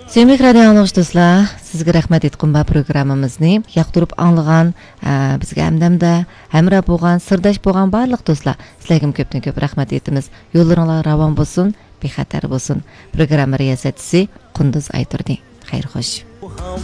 Sevimli radio anglagıch do'stlar, sizga rahmat aytqum bu programmamizni yoqtirib anglagan, bizga hamdamda hamroh bo'lgan, sirdosh bo'lgan barliq do'stlar, sizlarga ko'pdan ko'p rahmat aytamiz. Yo'llaringlar ravon bo'lsin, bexatar bo'lsin. Programma riyosatchisi Qunduz Ayturdi. Xayr xo'sh.